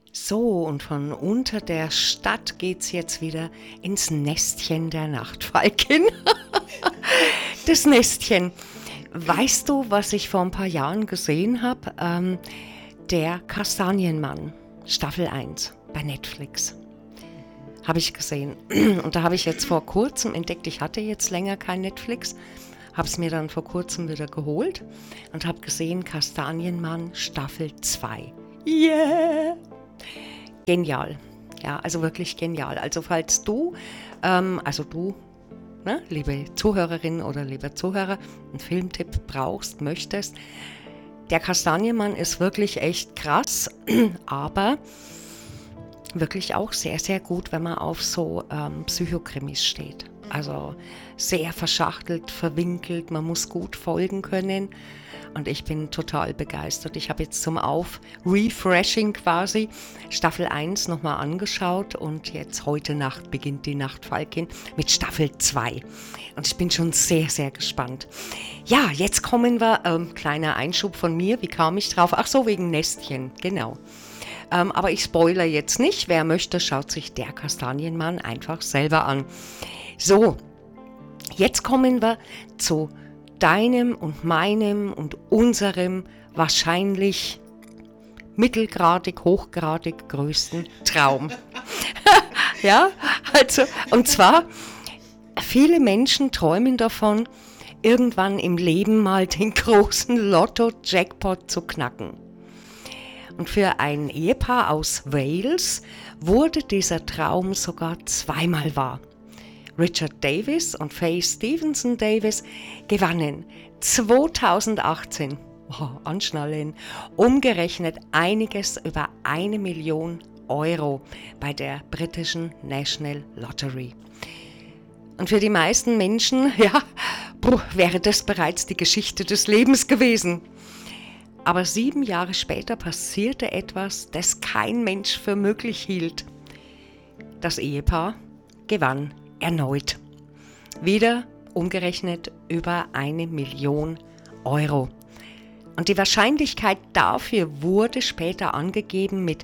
So, und von unter der Stadt geht's jetzt wieder ins Nestchen der Nachtfalken. Das Nestchen. Weißt du, was ich vor ein paar Jahren gesehen habe? Der Kastanienmann, Staffel 1 bei Netflix. Habe ich gesehen. Und da habe ich jetzt vor kurzem entdeckt, ich hatte jetzt länger kein Netflix, habe es mir dann vor kurzem wieder geholt und habe gesehen, Kastanienmann, Staffel 2. Yeah! Genial. Ja, also wirklich genial. Also falls du, ne, liebe Zuhörerin oder lieber Zuhörer, einen Filmtipp brauchst, möchtest, der Kastanienmann ist wirklich echt krass, aber wirklich auch sehr, sehr gut, wenn man auf so Psychokrimis steht. Also sehr verschachtelt, verwinkelt, man muss gut folgen können. Und ich bin total begeistert. Ich habe jetzt zum Refreshing quasi Staffel 1 nochmal angeschaut und jetzt heute Nacht beginnt die Nachtfalkin mit Staffel 2. Und ich bin schon sehr, sehr gespannt. Ja, jetzt kommen wir, kleiner Einschub von mir, wie kam ich drauf? Ach so, wegen Nestchen, genau. Aber ich spoilere jetzt nicht. Wer möchte, schaut sich der Kastanienmann einfach selber an. So, jetzt kommen wir zu deinem und meinem und unserem wahrscheinlich mittelgradig, hochgradig größten Traum. Ja, also, und zwar, viele Menschen träumen davon, irgendwann im Leben mal den großen Lotto-Jackpot zu knacken. Und für ein Ehepaar aus Wales wurde dieser Traum sogar zweimal wahr. Richard Davis und Faye Stevenson Davis gewannen 2018, anschnallen, umgerechnet einiges über 1 Million Euro bei der britischen National Lottery. Und für die meisten Menschen, ja, wäre das bereits die Geschichte des Lebens gewesen. Aber 7 Jahre später passierte etwas, das kein Mensch für möglich hielt. Das Ehepaar gewann erneut. Wieder umgerechnet über 1 Million Euro. Und die Wahrscheinlichkeit dafür wurde später angegeben mit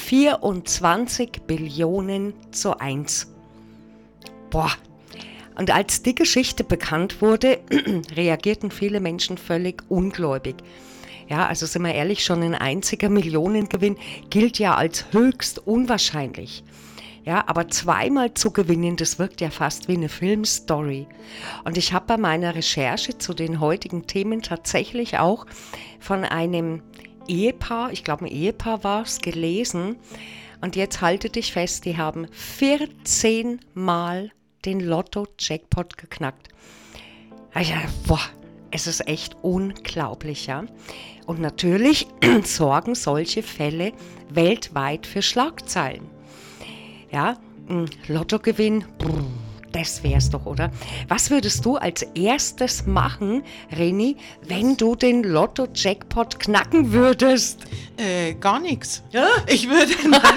24 Billionen zu 1. Boah! Und als die Geschichte bekannt wurde, reagierten viele Menschen völlig ungläubig. Ja, also sind wir ehrlich, schon ein einziger Millionengewinn gilt ja als höchst unwahrscheinlich. Ja, aber zweimal zu gewinnen, das wirkt ja fast wie eine Filmstory. Und ich habe bei meiner Recherche zu den heutigen Themen tatsächlich auch von einem Ehepaar, ich glaube ein Ehepaar war es, gelesen. Und jetzt halte dich fest, die haben 14 Mal den Lotto-Jackpot geknackt. Also, boah, es ist echt unglaublich, ja. Und natürlich sorgen solche Fälle weltweit für Schlagzeilen. Ja, Lottogewinn, das wär's doch, oder? Was würdest du als erstes machen, Reni, wenn du den Lotto-Jackpot knacken würdest? Gar nichts. Ja? Ich würde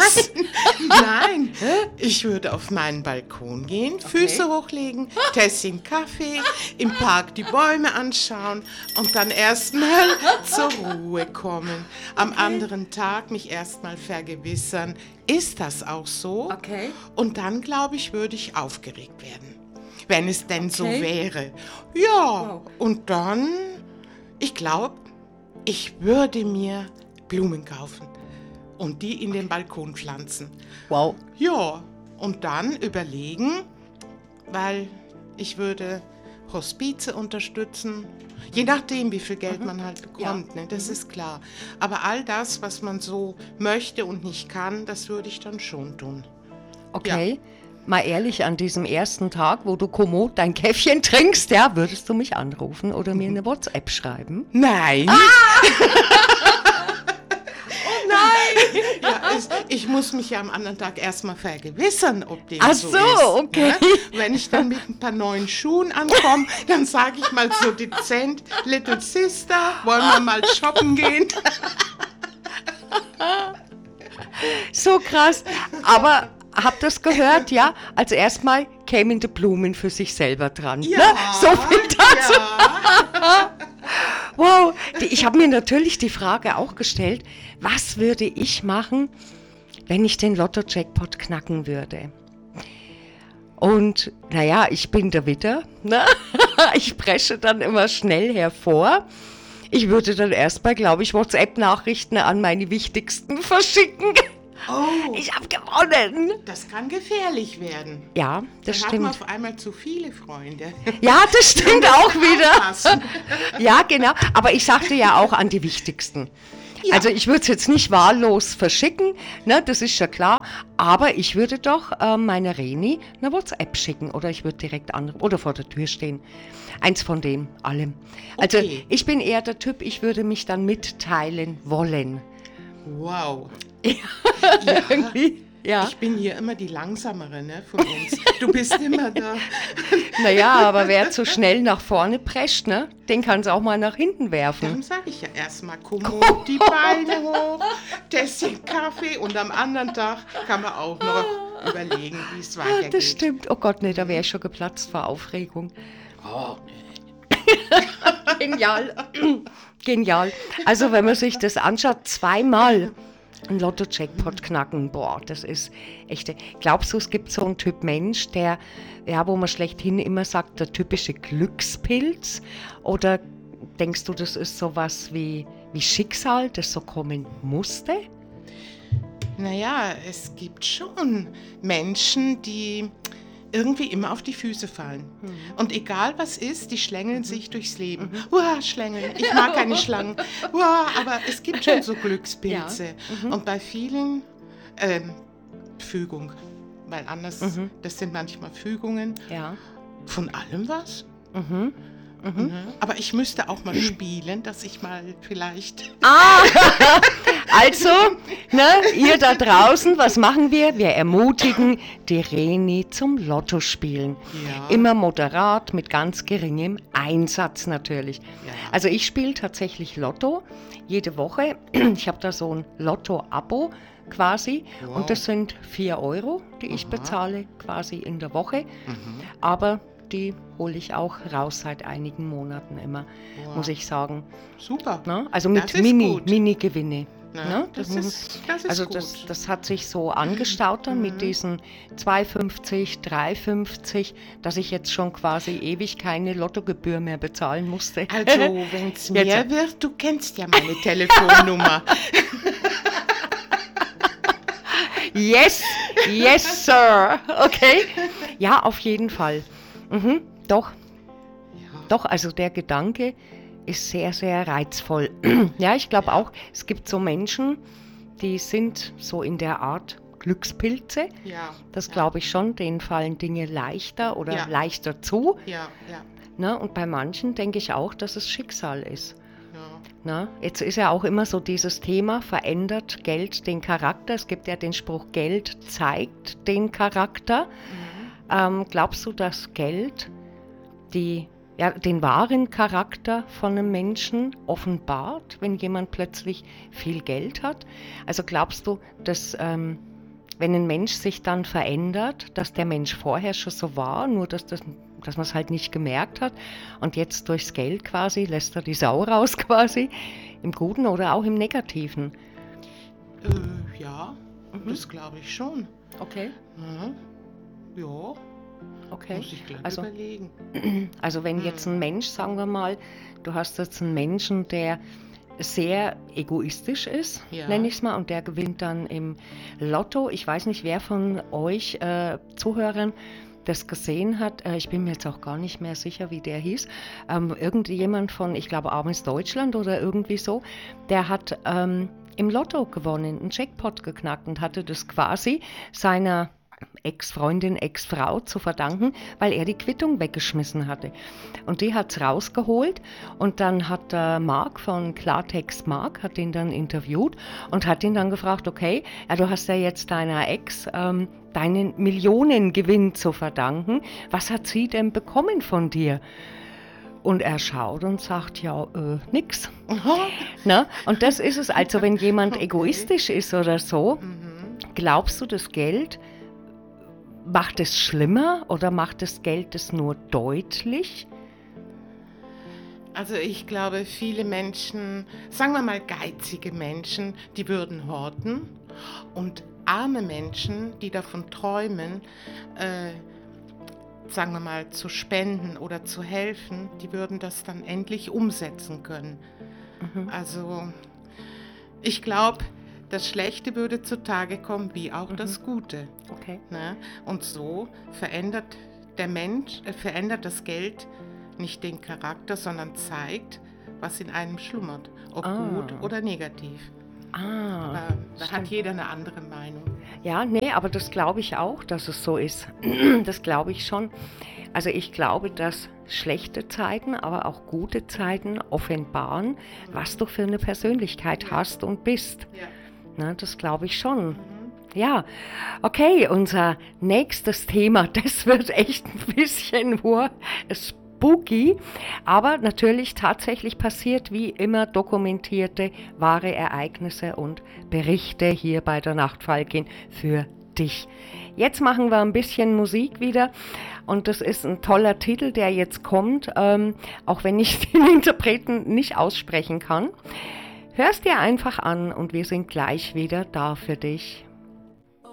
Nein, ich würde auf meinen Balkon gehen, Füße hochlegen, Tässchen Kaffee, im Park die Bäume anschauen und dann erstmal zur Ruhe kommen. Am anderen Tag mich erstmal vergewissern, ist das auch so? Okay. Und dann, glaube ich, würde ich aufgeregt werden, wenn es denn so wäre. Ja, und dann, ich glaube, ich würde mir Blumen kaufen und die in den Balkon pflanzen. Wow. Ja, und dann überlegen, weil ich würde Hospize unterstützen, je nachdem, wie viel Geld man halt bekommt, ne, das ist klar. Aber all das, was man so möchte und nicht kann, das würde ich dann schon tun. Okay, mal ehrlich, an diesem ersten Tag, wo du kommod dein Käffchen trinkst, ja, würdest du mich anrufen oder mir eine WhatsApp schreiben? Nein. Nein! Ja, ich muss mich ja am anderen Tag erstmal vergewissern, ob dem Ach so so, ist. okay. Ne? Wenn ich dann mit ein paar neuen Schuhen ankomme, dann sage ich mal so dezent, Little Sister, wollen wir mal shoppen gehen? So krass. Aber habt ihr das gehört, ja? Also erstmal kämen die Blumen für sich selber dran. Ja, ne? So viel dazu. ja. Wow. Ich habe mir natürlich die Frage auch gestellt, was würde ich machen, wenn ich den Lotto-Jackpot knacken würde. Und naja, ich bin der Widder, ne? Ich presche dann immer schnell hervor. Ich würde dann erstmal, glaube ich, WhatsApp-Nachrichten an meine Wichtigsten verschicken. Oh, Ich habe gewonnen. das kann gefährlich werden. Ja, das Dann hat man stimmt. auf einmal zu viele Freunde. Ja, das stimmt auch wieder. Aufpassen. Ja, genau. Aber ich sagte ja auch an die Wichtigsten. Ja. Also ich würde es jetzt nicht wahllos verschicken, ne, das ist ja klar. Aber ich würde doch meiner Reni eine WhatsApp schicken oder ich würde direkt oder vor der Tür stehen. Eins von dem, allem. Also Okay. ich bin eher der Typ, ich würde mich dann mitteilen wollen. Wow. Irgendwie. Ja. Ich bin hier immer die Langsamere, ne, von uns. Du bist immer da. Naja, aber wer zu schnell nach vorne prescht, ne, den kann es auch mal nach hinten werfen. Darum sage ich ja erstmal Kommod, die Beine hoch, Tässchen Kaffee und am anderen Tag kann man auch noch überlegen, wie es Ah, weitergeht. das stimmt. Oh Gott, ne, da wäre ich schon geplatzt vor Aufregung. Oh, Genial. Genial. Also wenn man sich das anschaut, zweimal ein Lotto-Jackpot knacken, boah, das ist echt. Glaubst du, es gibt so einen Typ Mensch, der, ja, wo man schlechthin immer sagt, der typische Glückspilz? Oder denkst du, das ist sowas wie Schicksal, das so kommen musste? naja, es gibt schon Menschen, die irgendwie immer auf die Füße fallen. Und egal was ist, die schlängeln sich durchs Leben. Uah, Schlängeln, ich mag keine Schlangen. Uah, aber es gibt schon so Glückspilze. Und bei vielen Fügung, weil anders, das sind manchmal Fügungen. Ja. Von allem was. Ne? Aber ich müsste auch mal spielen, dass ich mal vielleicht... Also, ne, ihr da draußen, was machen wir? Wir ermutigen die Reni zum Lottospielen. Ja. Immer moderat, mit ganz geringem Einsatz natürlich. Ja. Also ich spiele tatsächlich Lotto jede Woche. Ich habe da so ein Lotto-Abo quasi Wow. und das sind 4 €, die ich bezahle quasi in der Woche. Aber die hole ich auch raus seit einigen Monaten immer, Wow. muss ich sagen. Super. Ne? Also mit Das ist gut. Mini-Gewinne. Na, Ne? das ist Also gut. das hat sich so angestaut dann mit diesen 2,50, 3,50, dass ich jetzt schon quasi ewig keine Lottogebühr mehr bezahlen musste. Also, wenn es mehr Jetzt- wird, du kennst ja meine Telefonnummer. Yes, yes, Sir. Okay. Ja, auf jeden Fall. Doch, doch, also der Gedanke ist sehr, sehr reizvoll. Ja, ich glaube auch, es gibt so Menschen, die sind so in der Art Glückspilze. Ja, Das glaube ich schon, denen fallen Dinge leichter oder Ja. leichter zu. ja, ja, Ne? Und bei manchen denke ich auch, dass es Schicksal ist. ja. Ne? Jetzt ist ja auch immer so dieses Thema, verändert Geld den Charakter? Es gibt ja den Spruch, Geld zeigt den Charakter. Glaubst du, dass Geld den wahren Charakter von einem Menschen offenbart, wenn jemand plötzlich viel Geld hat? Also glaubst du, dass wenn ein Mensch sich dann verändert, dass der Mensch vorher schon so war, nur dass man es halt nicht gemerkt hat und jetzt durchs Geld quasi lässt er die Sau raus quasi, im Guten oder auch im Negativen? Ja, das glaube ich schon. Okay, Ja, okay. muss ich gleich Also- überlegen. Also wenn jetzt ein Mensch, sagen wir mal, du hast jetzt einen Menschen, der sehr egoistisch ist, Ja. nenne ich es mal, und der gewinnt dann im Lotto. Ich weiß nicht, wer von euch Zuhörern das gesehen hat. Ich bin mir jetzt auch gar nicht mehr sicher, wie der hieß. Irgendjemand von, ich glaube, Armes Deutschland oder irgendwie so, der hat im Lotto gewonnen, einen Jackpot geknackt und hatte das quasi seiner Ex-Freundin, Ex-Frau zu verdanken, weil er die Quittung weggeschmissen hatte. Und die hat es rausgeholt und dann hat Mark von Klartext Mark, hat ihn dann interviewt und hat ihn dann gefragt, okay, ja, du hast ja jetzt deiner Ex deinen Millionengewinn zu verdanken. Was hat sie denn bekommen von dir? Und er schaut und sagt, ja, nix. Ne? Und das ist es, also wenn jemand egoistisch ist oder so, glaubst du, das Geld macht es schlimmer oder macht das Geld es nur deutlich? Also ich glaube, viele Menschen, sagen wir mal geizige Menschen, die würden horten und arme Menschen, die davon träumen, sagen wir mal, zu spenden oder zu helfen, die würden das dann endlich umsetzen können. Also ich glaube, das Schlechte würde zutage kommen, wie auch das Gute. Okay. Ne? Und so verändert verändert das Geld nicht den Charakter, sondern zeigt, was in einem schlummert, ob gut oder negativ. Aber da hat jeder eine andere Meinung. Ja, nee, aber das glaube ich auch, dass es so ist. Das glaube ich schon. Also ich glaube, dass schlechte Zeiten, aber auch gute Zeiten offenbaren, was du für eine Persönlichkeit hast und bist. Ja. Na, das glaube ich schon. Ja, okay, unser nächstes Thema, das wird echt ein bisschen spooky, aber natürlich tatsächlich passiert wie immer dokumentierte wahre Ereignisse und Berichte hier bei der Nachtfalkin für dich. Jetzt machen wir ein bisschen Musik wieder und das ist ein toller Titel, der jetzt kommt, auch wenn ich den Interpreten nicht aussprechen kann. Hör's dir einfach an und wir sind gleich wieder da für dich.